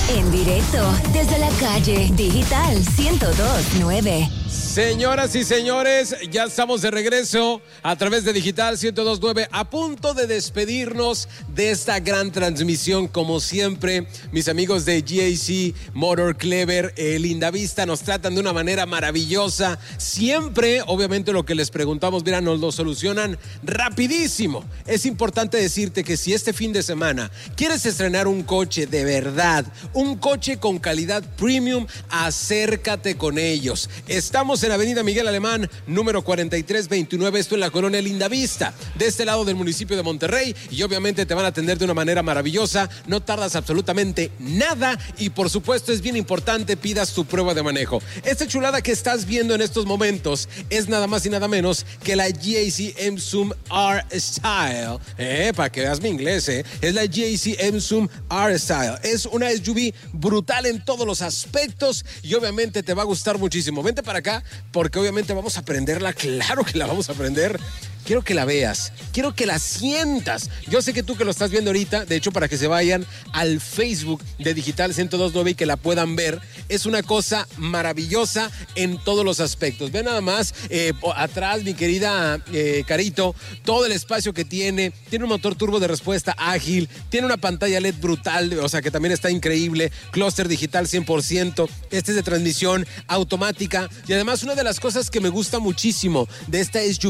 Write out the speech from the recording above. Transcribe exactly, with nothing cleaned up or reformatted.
En directo desde la calle Digital ciento dos punto nueve. Señoras y señores, ya estamos de regreso a través de Digital ciento dos punto nueve, a punto de despedirnos de esta gran transmisión. Como siempre, mis amigos de G A C Motor Clever, eh, Lindavista, nos tratan de una manera maravillosa. Siempre, obviamente, lo que les preguntamos, mira, nos lo solucionan rapidísimo. Es importante decirte que si este fin de semana quieres estrenar un coche de verdad, un coche con calidad premium, acércate con ellos. Estamos en Avenida Miguel Alemán, número cuarenta y tres veintinueve, esto en la colonia Lindavista, de este lado del municipio de Monterrey, y obviamente te van a atender de una manera maravillosa. No tardas absolutamente nada y, por supuesto, es bien importante, pidas tu prueba de manejo. Esta chulada que estás viendo en estos momentos es nada más y nada menos que la G A C M-Zoom R-Style, eh, para que veas mi inglés, eh. es la G A C M-Zoom R-Style. Es una S U V brutal en todos los aspectos y obviamente te va a gustar muchísimo. Vente para acá porque obviamente vamos a aprenderla, claro que la vamos a aprender. Quiero que la veas, quiero que la sientas. Yo sé que tú que lo estás viendo ahorita, de hecho, para que se vayan al Facebook de Digital ciento dos punto nueve y que la puedan ver, es una cosa maravillosa en todos los aspectos. Ve nada más, eh, atrás, mi querida eh, Carito, todo el espacio que tiene. Tiene un motor turbo de respuesta ágil, tiene una pantalla L E D brutal, o sea que también está increíble, clúster digital cien por ciento, este es de transmisión automática y además una de las cosas que me gusta muchísimo de esta S U V